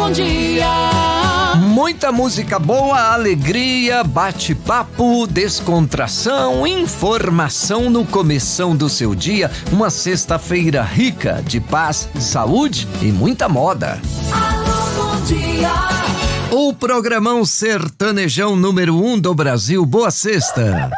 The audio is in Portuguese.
bom dia. Muita música boa, alegria, bate-papo, descontração, informação no começão do seu dia. Uma sexta-feira rica de paz, saúde e muita moda. Alô, bom dia. O programão sertanejão número 1 do Brasil. Boa sexta.